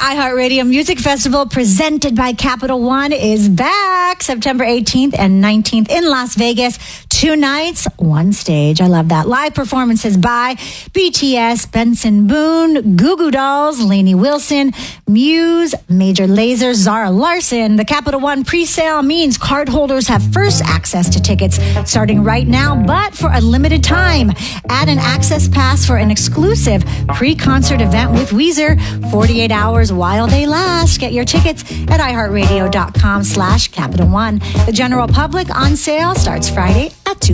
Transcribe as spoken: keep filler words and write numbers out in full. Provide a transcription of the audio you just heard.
iHeartRadio Music Festival presented by Capital One is back September eighteenth and nineteenth in Las Vegas. Two nights, one stage. I love that. Live performances by B T S, Benson Boone, Goo Goo Dolls, Lainey Wilson, Muse, Major Lazer, Zara Larson. The Capital One pre-sale means cardholders have first access to tickets starting right now, but for a limited time. Add an access pass for an exclusive pre-concert event with Weezer, forty-eight hours while they last. Get your tickets at iHeartRadio.com slash Capital One. The general public on sale starts Friday at two.